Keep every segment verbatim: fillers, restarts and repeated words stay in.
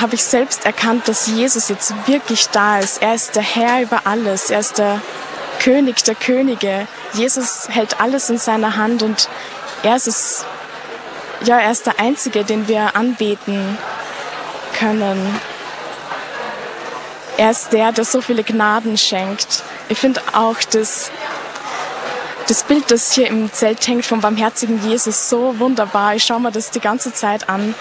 habe ich selbst erkannt, dass Jesus jetzt wirklich da ist. Er ist der Herr über alles. Er ist der König der Könige. Jesus hält alles in seiner Hand und er ist es, ja, er ist der Einzige, den wir anbeten können. Er ist der, der so viele Gnaden schenkt. Ich finde auch das, das Bild, das hier im Zelt hängt vom barmherzigen Jesus, so wunderbar. Ich schaue mir das die ganze Zeit an.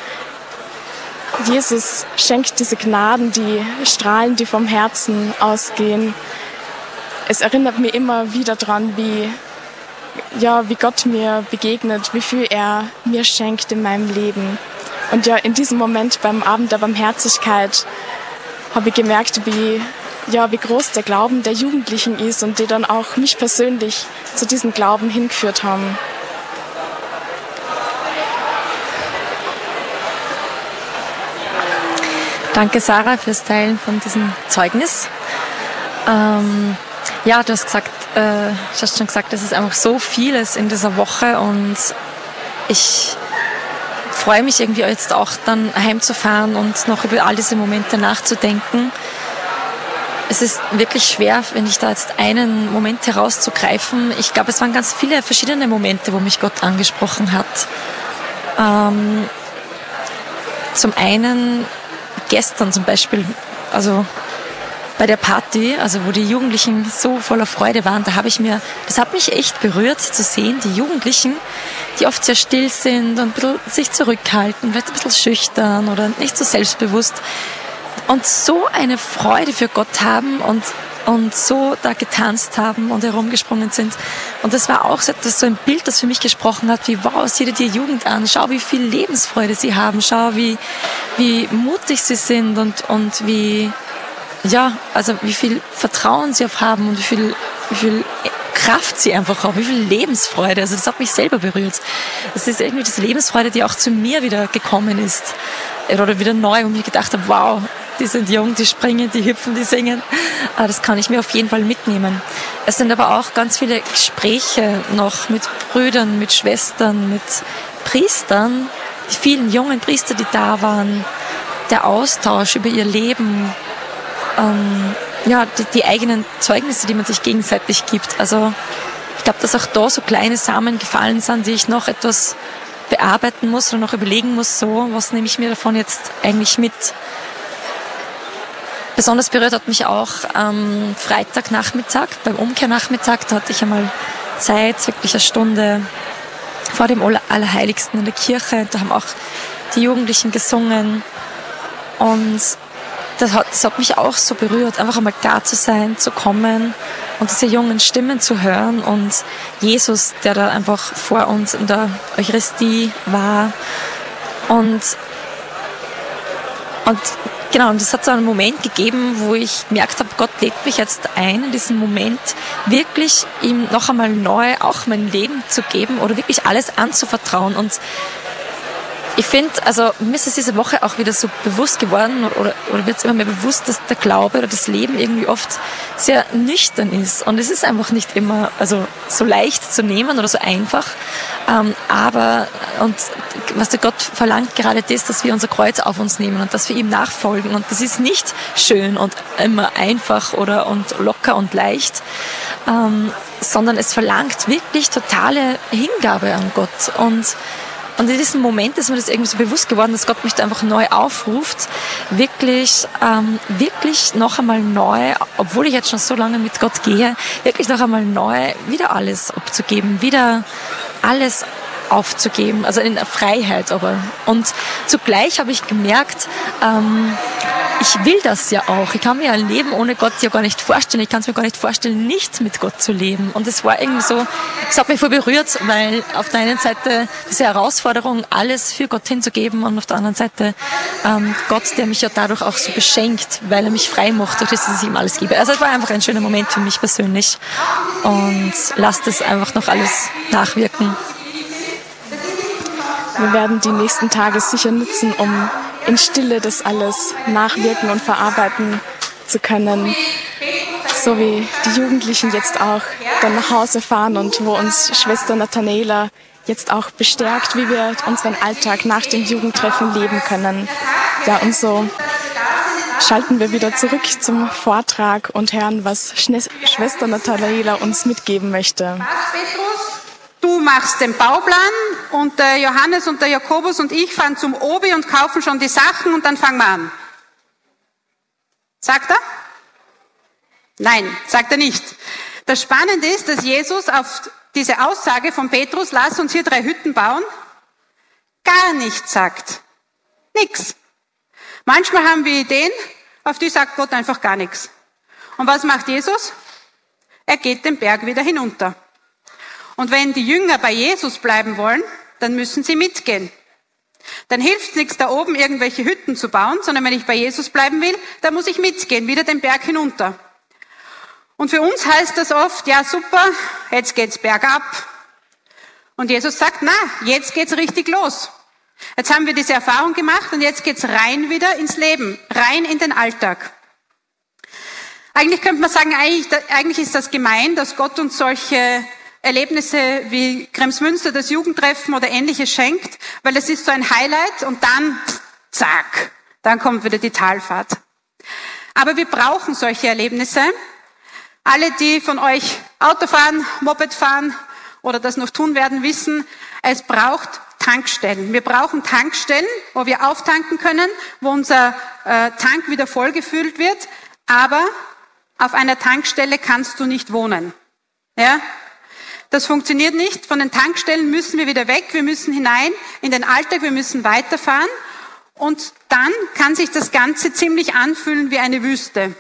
Jesus schenkt diese Gnaden, die Strahlen, die vom Herzen ausgehen. Es erinnert mich immer wieder daran, wie, ja, wie Gott mir begegnet, wie viel er mir schenkt in meinem Leben. Und ja, in diesem Moment beim Abend der Barmherzigkeit habe ich gemerkt, wie, ja, wie groß der Glauben der Jugendlichen ist und die dann auch mich persönlich zu diesem Glauben hingeführt haben. Danke, Sarah, fürs Teilen von diesem Zeugnis. Ähm, ja, du hast gesagt, äh, du hast schon gesagt, es ist einfach so vieles in dieser Woche und ich freue mich irgendwie jetzt auch dann heimzufahren und noch über all diese Momente nachzudenken. Es ist wirklich schwer, wenn ich da jetzt einen Moment herauszugreifen. Ich glaube, es waren ganz viele verschiedene Momente, wo mich Gott angesprochen hat. Ähm, zum einen gestern zum Beispiel, also bei der Party, also wo die Jugendlichen so voller Freude waren, da habe ich mir, das hat mich echt berührt zu sehen, die Jugendlichen, die oft sehr still sind und ein bisschen sich zurückhalten, vielleicht ein bisschen schüchtern oder nicht so selbstbewusst und so eine Freude für Gott haben und und so da getanzt haben und herumgesprungen sind. Und das war auch so, das so ein Bild, das für mich gesprochen hat, wie wow, sieh dir die Jugend an, schau, wie viel Lebensfreude sie haben, schau, wie, wie mutig sie sind und, und wie, ja, also wie viel Vertrauen sie auf haben und wie viel, wie viel Kraft sie einfach haben, wie viel Lebensfreude. Also das hat mich selber berührt. Das ist irgendwie diese Lebensfreude, die auch zu mir wieder gekommen ist. Oder wieder neu, wo ich gedacht habe, wow, die sind jung, die springen, die hüpfen, die singen. Das kann ich mir auf jeden Fall mitnehmen. Es sind aber auch ganz viele Gespräche noch mit Brüdern, mit Schwestern, mit Priestern, die vielen jungen Priester, die da waren, der Austausch über ihr Leben, ähm, ja, die, die eigenen Zeugnisse, die man sich gegenseitig gibt. Also ich glaube, dass auch da so kleine Samen gefallen sind, die ich noch etwas bearbeiten muss oder noch überlegen muss, so, was nehme ich mir davon jetzt eigentlich mit? Besonders berührt hat mich auch am Freitagnachmittag, beim Umkehrnachmittag, da hatte ich einmal Zeit, wirklich eine Stunde vor dem Allerheiligsten in der Kirche. Da haben auch die Jugendlichen gesungen und das hat, das hat mich auch so berührt, einfach einmal da zu sein, zu kommen und diese jungen Stimmen zu hören und Jesus, der da einfach vor uns in der Eucharistie war und, und genau, und es hat so einen Moment gegeben, wo ich gemerkt habe, Gott lädt mich jetzt ein, in diesem Moment wirklich ihm noch einmal neu auch mein Leben zu geben oder wirklich alles anzuvertrauen. Und ich finde, also mir ist es diese Woche auch wieder so bewusst geworden oder, oder wird es immer mehr bewusst, dass der Glaube oder das Leben irgendwie oft sehr nüchtern ist. Und es ist einfach nicht immer also so leicht zu nehmen oder so einfach. Ähm, aber, und was der Gott verlangt gerade das, dass wir unser Kreuz auf uns nehmen und dass wir ihm nachfolgen. Und das ist nicht schön und immer einfach oder und locker und leicht, ähm, sondern es verlangt wirklich totale Hingabe an Gott. Und Und in diesem Moment ist mir das irgendwie so bewusst geworden, dass Gott mich da einfach neu aufruft, wirklich, ähm, wirklich noch einmal neu, obwohl ich jetzt schon so lange mit Gott gehe, wirklich noch einmal neu wieder alles abzugeben, wieder alles aufzugeben, also in der Freiheit aber. Und zugleich habe ich gemerkt, ähm, ich will das ja auch. Ich kann mir ein Leben ohne Gott ja gar nicht vorstellen. Ich kann es mir gar nicht vorstellen, nicht mit Gott zu leben. Und es war irgendwie so, es hat mich voll berührt, weil auf der einen Seite diese Herausforderung, alles für Gott hinzugeben und auf der anderen Seite ähm, Gott, der mich ja dadurch auch so beschenkt, weil er mich frei macht, durch das, dass ich ihm alles gebe. Also es war einfach ein schöner Moment für mich persönlich und lasst es einfach noch alles nachwirken. Wir werden die nächsten Tage sicher nutzen, um in Stille das alles nachwirken und verarbeiten zu können. So wie die Jugendlichen jetzt auch dann nach Hause fahren und wo uns Schwester Nathanaela jetzt auch bestärkt, wie wir unseren Alltag nach dem Jugendtreffen leben können. Ja, und so schalten wir wieder zurück zum Vortrag und hören, was Schne- Schwester Nathanaela uns mitgeben möchte. Was, Petrus? Du machst den Bauplan und der Johannes und der Jakobus und ich fahren zum Obi und kaufen schon die Sachen und dann fangen wir an. Sagt er? Nein, sagt er nicht. Das Spannende ist, dass Jesus auf diese Aussage von Petrus, lass uns hier drei Hütten bauen, gar nichts sagt. Nix. Manchmal haben wir Ideen, auf die sagt Gott einfach gar nichts. Und was macht Jesus? Er geht den Berg wieder hinunter. Und wenn die Jünger bei Jesus bleiben wollen, dann müssen sie mitgehen. Dann hilft es nichts, da oben irgendwelche Hütten zu bauen, sondern wenn ich bei Jesus bleiben will, dann muss ich mitgehen, wieder den Berg hinunter. Und für uns heißt das oft, ja super, jetzt geht's bergab. Und Jesus sagt, na, jetzt geht's richtig los. Jetzt haben wir diese Erfahrung gemacht und jetzt geht's rein wieder ins Leben, rein in den Alltag. Eigentlich könnte man sagen, eigentlich, eigentlich ist das gemein, dass Gott uns solche Erlebnisse wie Kremsmünster, das Jugendtreffen oder Ähnliches schenkt, weil das ist so ein Highlight und dann, zack, dann kommt wieder die Talfahrt. Aber wir brauchen solche Erlebnisse. Alle, die von euch Auto fahren, Moped fahren oder das noch tun werden, wissen, es braucht Tankstellen. Wir brauchen Tankstellen, wo wir auftanken können, wo unser äh, Tank wieder vollgefüllt wird. Aber auf einer Tankstelle kannst du nicht wohnen. Ja? Das funktioniert nicht. Von den Tankstellen müssen wir wieder weg. Wir müssen hinein in den Alltag. Wir müssen weiterfahren. Und dann kann sich das Ganze ziemlich anfühlen wie eine Wüste.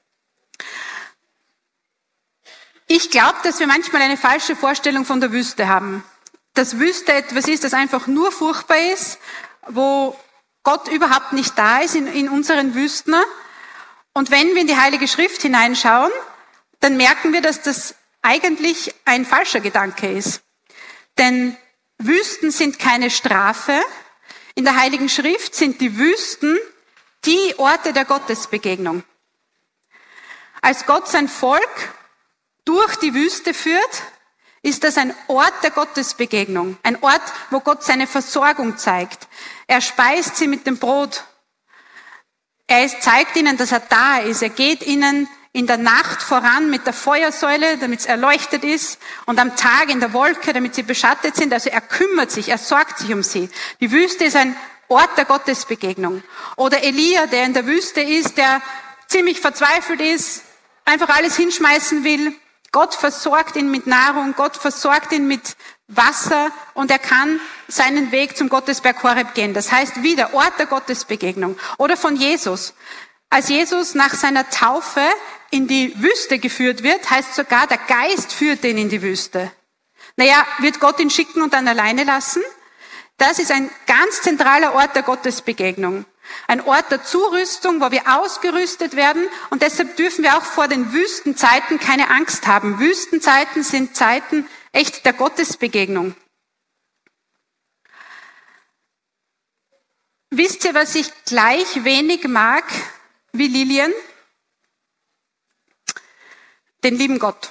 Ich glaube, dass wir manchmal eine falsche Vorstellung von der Wüste haben. Dass Wüste etwas ist, das einfach nur furchtbar ist, wo Gott überhaupt nicht da ist in, in unseren Wüsten. Und wenn wir in die Heilige Schrift hineinschauen, dann merken wir, dass das eigentlich ein falscher Gedanke ist. Denn Wüsten sind keine Strafe. In der Heiligen Schrift sind die Wüsten die Orte der Gottesbegegnung. Als Gott sein Volk durch die Wüste führt, ist das ein Ort der Gottesbegegnung. Ein Ort, wo Gott seine Versorgung zeigt. Er speist sie mit dem Brot. Er ist, zeigt ihnen, dass er da ist. Er geht ihnen in der Nacht voran mit der Feuersäule, damit es erleuchtet ist. Und am Tag in der Wolke, damit sie beschattet sind. Also er kümmert sich, er sorgt sich um sie. Die Wüste ist ein Ort der Gottesbegegnung. Oder Elia, der in der Wüste ist, der ziemlich verzweifelt ist, einfach alles hinschmeißen will. Gott versorgt ihn mit Nahrung, Gott versorgt ihn mit Wasser und er kann seinen Weg zum Gottesberg Horeb gehen. Das heißt wieder Ort der Gottesbegegnung. Oder von Jesus. Als Jesus nach seiner Taufe in die Wüste geführt wird, heißt sogar, der Geist führt ihn in die Wüste. Naja, wird Gott ihn schicken und dann alleine lassen? Das ist ein ganz zentraler Ort der Gottesbegegnung. Ein Ort der Zurüstung, wo wir ausgerüstet werden und deshalb dürfen wir auch vor den Wüstenzeiten keine Angst haben. Wüstenzeiten sind Zeiten echt der Gottesbegegnung. Wisst ihr, was ich gleich wenig mag wie Lilien? Den lieben Gott.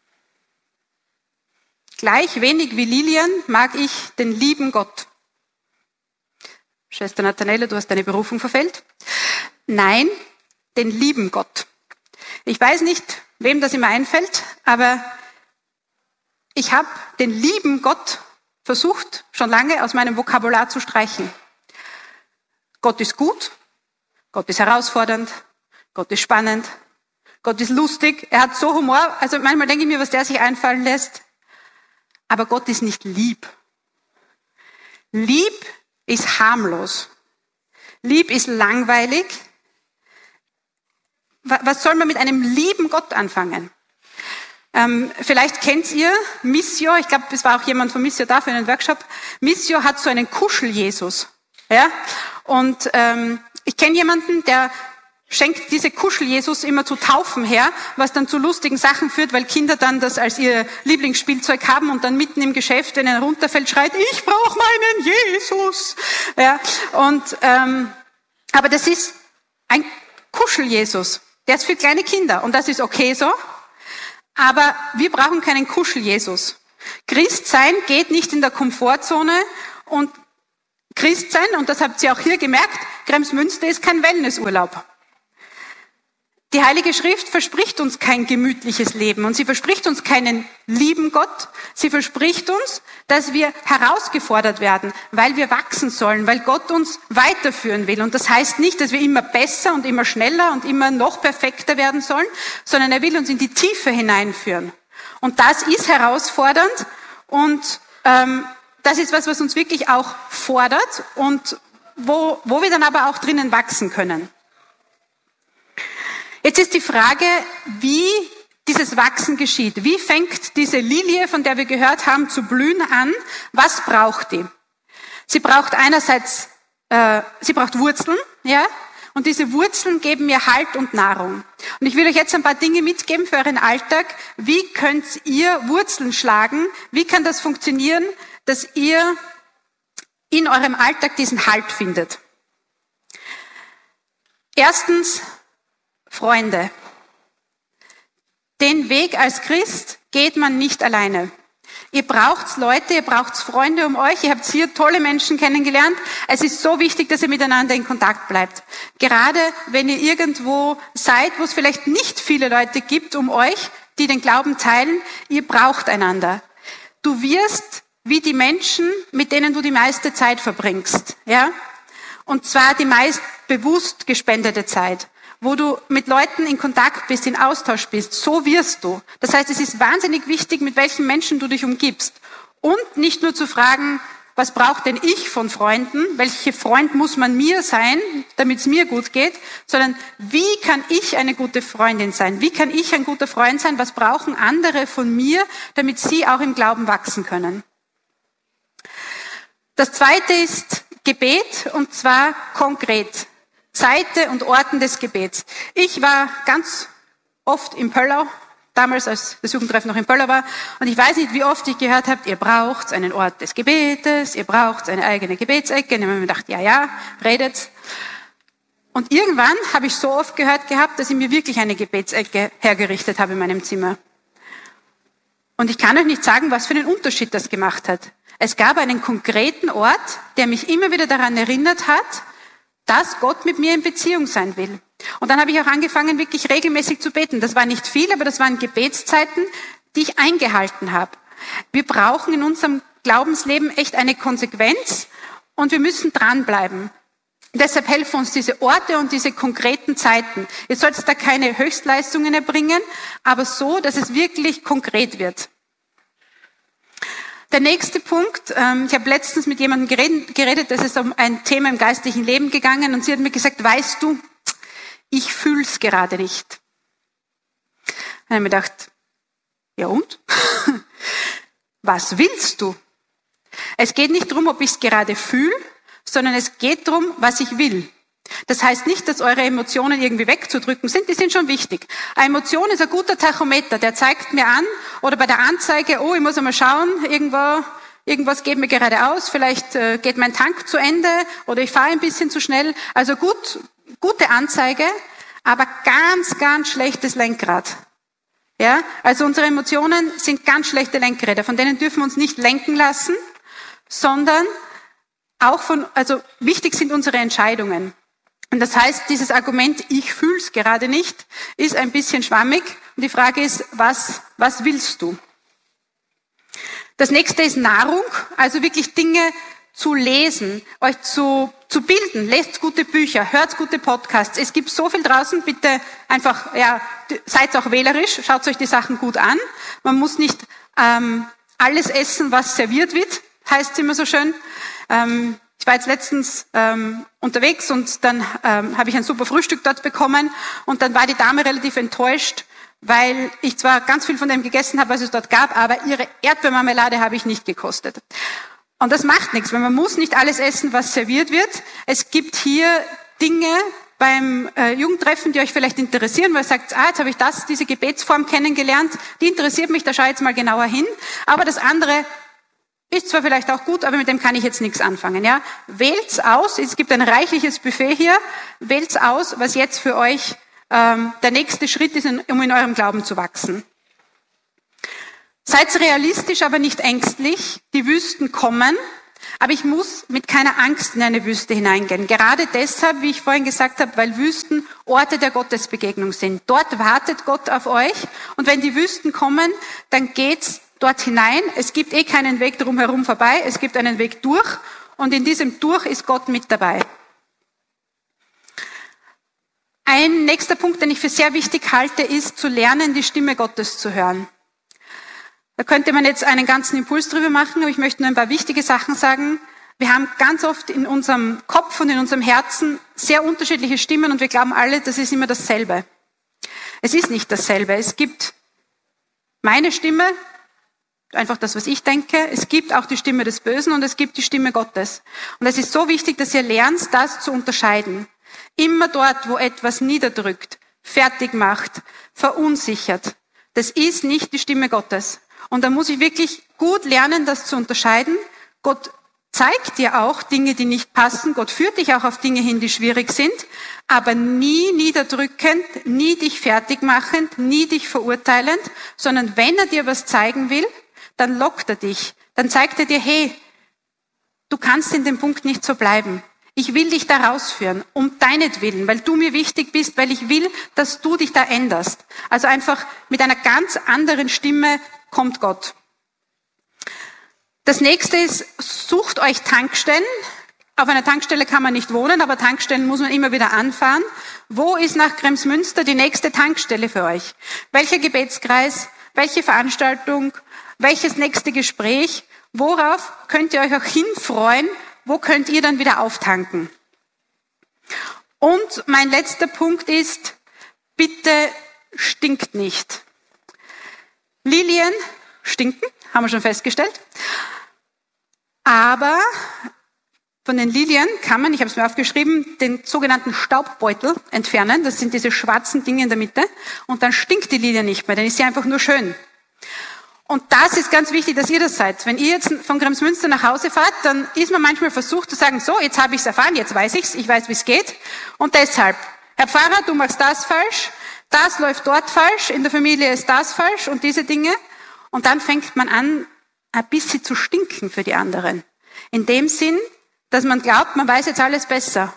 Gleich wenig wie Lilien mag ich den lieben Gott. Schwester Nathanaela, du hast deine Berufung verfehlt. Nein, den lieben Gott. Ich weiß nicht, wem das immer einfällt, aber ich habe den lieben Gott versucht, schon lange aus meinem Vokabular zu streichen. Gott ist gut, Gott ist herausfordernd, Gott ist spannend, Gott ist lustig, er hat so Humor, also manchmal denke ich mir, was der sich einfallen lässt. Aber Gott ist nicht lieb. Lieb ist harmlos. Lieb ist langweilig. Was soll man mit einem lieben Gott anfangen? Ähm, vielleicht kennt ihr Missio, ich glaube, es war auch jemand von Missio da für einen Workshop. Missio hat so einen Kuschel-Jesus. Ja? Und ähm, ich kenne jemanden, der schenkt diese Kuschel-Jesus immer zu Taufen her, was dann zu lustigen Sachen führt, weil Kinder dann das als ihr Lieblingsspielzeug haben und dann mitten im Geschäft, wenn er runterfällt, schreit, ich brauche meinen Jesus. Ja, und ähm, aber das ist ein Kuschel-Jesus. Der ist für kleine Kinder und das ist okay so. Aber wir brauchen keinen Kuschel-Jesus. Christsein geht nicht in der Komfortzone und Christsein, und das habt ihr auch hier gemerkt, Kremsmünster ist kein Wellnessurlaub. Die Heilige Schrift verspricht uns kein gemütliches Leben und sie verspricht uns keinen lieben Gott. Sie verspricht uns, dass wir herausgefordert werden, weil wir wachsen sollen, weil Gott uns weiterführen will. Und das heißt nicht, dass wir immer besser und immer schneller und immer noch perfekter werden sollen, sondern er will uns in die Tiefe hineinführen. Und das ist herausfordernd und ähm, das ist was, was uns wirklich auch fordert und wo, wo wir dann aber auch drinnen wachsen können. Jetzt ist die Frage, wie dieses Wachsen geschieht. Wie fängt diese Lilie, von der wir gehört haben, zu blühen an? Was braucht die? Sie braucht einerseits, äh, sie braucht Wurzeln, ja, und diese Wurzeln geben mir Halt und Nahrung. Und ich will euch jetzt ein paar Dinge mitgeben für euren Alltag. Wie könnt ihr Wurzeln schlagen? Wie kann das funktionieren, dass ihr in eurem Alltag diesen Halt findet? Erstens, Freunde. Den Weg als Christ geht man nicht alleine. Ihr braucht Leute, ihr braucht Freunde um euch, ihr habt hier tolle Menschen kennengelernt. Es ist so wichtig, dass ihr miteinander in Kontakt bleibt. Gerade wenn ihr irgendwo seid, wo es vielleicht nicht viele Leute gibt um euch, die den Glauben teilen, ihr braucht einander. Du wirst wie die Menschen, mit denen du die meiste Zeit verbringst, ja? Und zwar die meist bewusst gespendete Zeit, wo du mit Leuten in Kontakt bist, in Austausch bist, so wirst du. Das heißt, es ist wahnsinnig wichtig, mit welchen Menschen du dich umgibst. Und nicht nur zu fragen, was braucht denn ich von Freunden? Welcher Freund muss man mir sein, damit es mir gut geht? Sondern wie kann ich eine gute Freundin sein? Wie kann ich ein guter Freund sein? Was brauchen andere von mir, damit sie auch im Glauben wachsen können? Das zweite ist Gebet, und zwar konkret. Zeiten und Orten des Gebets. Ich war ganz oft in Pöllau, damals als das Jugendtreffen noch in Pöllau war, und ich weiß nicht, wie oft ich gehört habe, ihr braucht einen Ort des Gebetes, ihr braucht eine eigene Gebetsecke. Und ich habe mir gedacht, ja, ja, redet. Und irgendwann habe ich so oft gehört gehabt, dass ich mir wirklich eine Gebetsecke hergerichtet habe in meinem Zimmer. Und ich kann euch nicht sagen, was für einen Unterschied das gemacht hat. Es gab einen konkreten Ort, der mich immer wieder daran erinnert hat, dass Gott mit mir in Beziehung sein will. Und dann habe ich auch angefangen, wirklich regelmäßig zu beten. Das war nicht viel, aber das waren Gebetszeiten, die ich eingehalten habe. Wir brauchen in unserem Glaubensleben echt eine Konsequenz und wir müssen dranbleiben. Deshalb helfen uns diese Orte und diese konkreten Zeiten. Ihr sollt da keine Höchstleistungen erbringen, aber so, dass es wirklich konkret wird. Der nächste Punkt, ähm, ich habe letztens mit jemandem geredet, geredet, das ist um ein Thema im geistlichen Leben gegangen und sie hat mir gesagt, weißt du, ich fühl's gerade nicht. Dann habe ich mir gedacht, ja und? Was willst du? Es geht nicht darum, ob ich es gerade fühle, sondern es geht darum, was ich will. Das heißt nicht, dass eure Emotionen irgendwie wegzudrücken sind, die sind schon wichtig. Eine Emotion ist ein guter Tachometer, der zeigt mir an, oder bei der Anzeige, oh, ich muss einmal schauen, irgendwo, irgendwas geht mir gerade aus, vielleicht äh, geht mein Tank zu Ende, oder ich fahre ein bisschen zu schnell. Also gut, gute Anzeige, aber ganz, ganz schlechtes Lenkrad. Ja, also unsere Emotionen sind ganz schlechte Lenkräder, von denen dürfen wir uns nicht lenken lassen, sondern auch von, also wichtig sind unsere Entscheidungen. Und das heißt, dieses Argument, ich fühl's gerade nicht, ist ein bisschen schwammig. Und die Frage ist, was, was willst du? Das nächste ist Nahrung, also wirklich Dinge zu lesen, euch zu, zu bilden. Lest gute Bücher, hört gute Podcasts. Es gibt so viel draußen, bitte einfach, ja, seid auch wählerisch, schaut euch die Sachen gut an. Man muss nicht ähm, alles essen, was serviert wird, heißt es immer so schön. Ähm, Ich war jetzt letztens ähm, unterwegs und dann ähm, habe ich ein super Frühstück dort bekommen und dann war die Dame relativ enttäuscht, weil ich zwar ganz viel von dem gegessen habe, was es dort gab, aber ihre Erdbeermarmelade habe ich nicht gekostet. Und das macht nichts, weil man muss nicht alles essen, was serviert wird. Es gibt hier Dinge beim äh, Jugendtreffen, die euch vielleicht interessieren, weil ihr sagt, ah, jetzt habe ich das, diese Gebetsform kennengelernt, die interessiert mich, da schaue ich jetzt mal genauer hin. Aber das andere ist zwar vielleicht auch gut, aber mit dem kann ich jetzt nichts anfangen. Ja, wählt's aus. Es gibt ein reichliches Buffet hier. Wählt's aus, was jetzt für euch ähm, der nächste Schritt ist, um in eurem Glauben zu wachsen. Seid realistisch, aber nicht ängstlich. Die Wüsten kommen. Aber ich muss mit keiner Angst in eine Wüste hineingehen. Gerade deshalb, wie ich vorhin gesagt habe, weil Wüsten Orte der Gottesbegegnung sind. Dort wartet Gott auf euch. Und wenn die Wüsten kommen, dann geht's dort hinein. Es gibt eh keinen Weg drumherum vorbei. Es gibt einen Weg durch. Und in diesem Durch ist Gott mit dabei. Ein nächster Punkt, den ich für sehr wichtig halte, ist zu lernen, die Stimme Gottes zu hören. Da könnte man jetzt einen ganzen Impuls drüber machen, aber ich möchte nur ein paar wichtige Sachen sagen. Wir haben ganz oft in unserem Kopf und in unserem Herzen sehr unterschiedliche Stimmen und wir glauben alle, das ist immer dasselbe. Es ist nicht dasselbe. Es gibt meine Stimme, einfach das, was ich denke. Es gibt auch die Stimme des Bösen und es gibt die Stimme Gottes. Und es ist so wichtig, dass ihr lernt, das zu unterscheiden. Immer dort, wo etwas niederdrückt, fertig macht, verunsichert, das ist nicht die Stimme Gottes. Und da muss ich wirklich gut lernen, das zu unterscheiden. Gott zeigt dir auch Dinge, die nicht passen. Gott führt dich auch auf Dinge hin, die schwierig sind, aber nie niederdrückend, nie dich fertig machend, nie dich verurteilend, sondern wenn er dir was zeigen will, dann lockt er dich. Dann zeigt er dir, hey, du kannst in dem Punkt nicht so bleiben. Ich will dich da rausführen, um deinetwillen, weil du mir wichtig bist, weil ich will, dass du dich da änderst. Also einfach mit einer ganz anderen Stimme kommt Gott. Das nächste ist, sucht euch Tankstellen. Auf einer Tankstelle kann man nicht wohnen, aber Tankstellen muss man immer wieder anfahren. Wo ist nach Kremsmünster die nächste Tankstelle für euch? Welcher Gebetskreis? Welche Veranstaltung? Welches nächste Gespräch? Worauf könnt ihr euch auch hinfreuen? Wo könnt ihr dann wieder auftanken? Und mein letzter Punkt ist, bitte stinkt nicht. Lilien stinken, haben wir schon festgestellt. Aber von den Lilien kann man, ich habe es mir aufgeschrieben, den sogenannten Staubbeutel entfernen. Das sind diese schwarzen Dinge in der Mitte. Und dann stinkt die Lilie nicht mehr, dann ist sie einfach nur schön. Und das ist ganz wichtig, dass ihr das seid. Wenn ihr jetzt von Kremsmünster nach Hause fahrt, dann ist man manchmal versucht zu sagen, so, jetzt habe ich es erfahren, jetzt weiß ich's, ich weiß, wie es geht. Und deshalb, Herr Pfarrer, du machst das falsch, das läuft dort falsch, in der Familie ist das falsch und diese Dinge. Und dann fängt man an, ein bisschen zu stinken für die anderen. In dem Sinn, dass man glaubt, man weiß jetzt alles besser.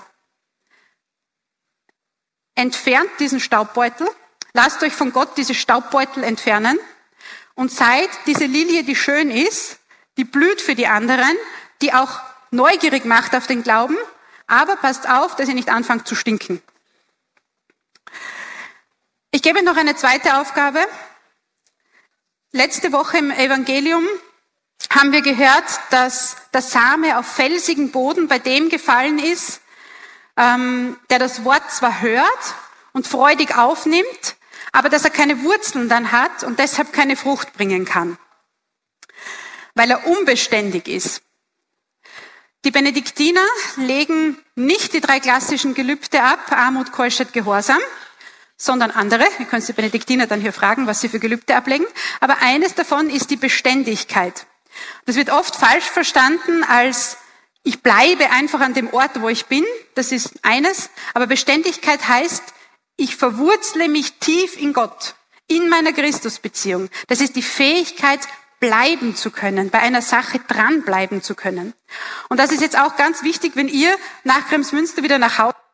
Entfernt diesen Staubbeutel, lasst euch von Gott diese Staubbeutel entfernen und seid diese Lilie, die schön ist, die blüht für die anderen, die auch neugierig macht auf den Glauben, aber passt auf, dass ihr nicht anfangt zu stinken. Ich gebe noch eine zweite Aufgabe. Letzte Woche im Evangelium haben wir gehört, dass der Same auf felsigen Boden bei dem gefallen ist, ähm, der das Wort zwar hört und freudig aufnimmt, aber dass er keine Wurzeln dann hat und deshalb keine Frucht bringen kann, weil er unbeständig ist. Die Benediktiner legen nicht die drei klassischen Gelübde ab, Armut, Keuschheit, Gehorsam, sondern andere. Ihr könnt die Benediktiner dann hier fragen, was sie für Gelübde ablegen. Aber eines davon ist die Beständigkeit. Das wird oft falsch verstanden als, ich bleibe einfach an dem Ort, wo ich bin. Das ist eines. Aber Beständigkeit heißt, ich verwurzle mich tief in Gott, in meiner Christusbeziehung. Das ist die Fähigkeit, bleiben zu können, bei einer Sache dranbleiben zu können. Und das ist jetzt auch ganz wichtig, wenn ihr nach Kremsmünster wieder nach Hause